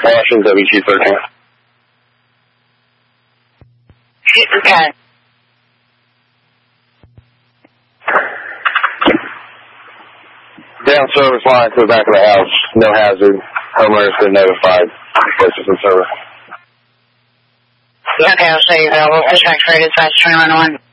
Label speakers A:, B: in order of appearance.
A: Washington WQ13.
B: Okay.
A: Down service line to the back of the house. No hazard. Homeowner has been notified. Places in service.
B: Okay, I'll show you available. Dispatch for dispatch 2101.